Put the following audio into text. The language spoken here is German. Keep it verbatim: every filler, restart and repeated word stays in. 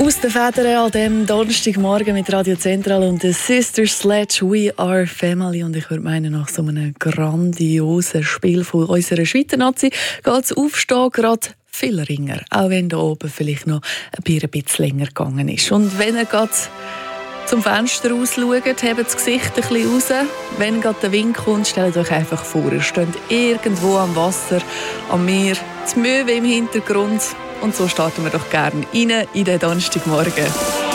Aus den Federn an diesem Donnerstagmorgen mit Radio Zentral und der Sister Sledge «We Are Family». Und ich würde meinen, nach so einem grandiosen Spiel von unserer Schweizer Nazi geht es aufstehen gerade viel ringer, auch wenn da oben vielleicht noch ein Bier ein bisschen länger gegangen ist. Und wenn ihr gerade zum Fenster rausschaut, hebt das Gesicht ein bisschen raus. Wenn gerade der Wind kommt, stellt euch einfach vor, ihr steht irgendwo am Wasser, am Meer, das Möwe im Hintergrund. Und so starten wir doch gerne rein in den Donnerstagmorgen.